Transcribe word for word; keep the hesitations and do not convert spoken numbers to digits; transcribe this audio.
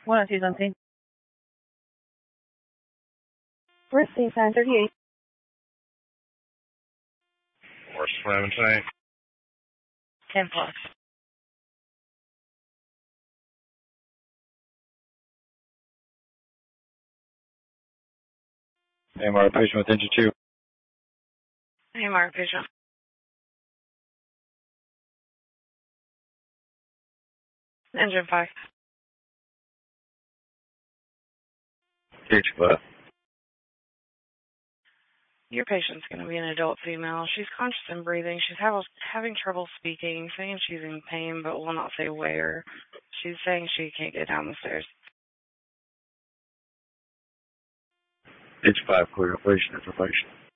one oh two is unseen. Receive nine thirty-eight. Horse seventeen. ten plus. A M R patient with engine two. A M R patient. Engine five. H five. Your patient's going to be an adult female. She's conscious and breathing. She's have, having trouble speaking, saying she's in pain, but will not say where. She's saying she can't get down the stairs. H five, clear patient information.